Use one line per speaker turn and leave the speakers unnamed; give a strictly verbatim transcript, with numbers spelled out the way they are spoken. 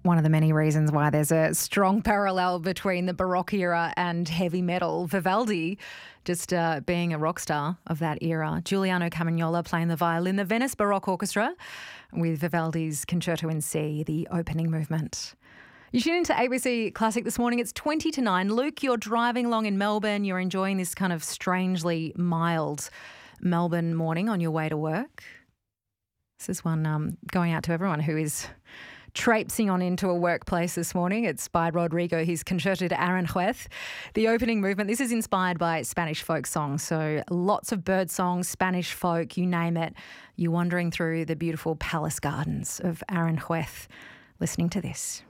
one of the many reasons why there's a strong parallel between the Baroque era and heavy metal. Vivaldi just uh, being a rock star of that era. Giuliano Camagnola playing the violin, the Venice Baroque Orchestra with Vivaldi's Concerto in C, the opening movement. You tune into A B C Classic this morning. It's twenty to nine. Luke, you're driving along in Melbourne. You're enjoying this kind of strangely mild Melbourne morning on your way to work. This is one um, going out to everyone who is traipsing on into a workplace this morning. It's by Rodrigo, his Concerto de Aranjuez. The opening movement, this is inspired by Spanish folk songs. So lots of bird songs, Spanish folk, you name it. You're wandering through the beautiful palace gardens of Aranjuez listening to this.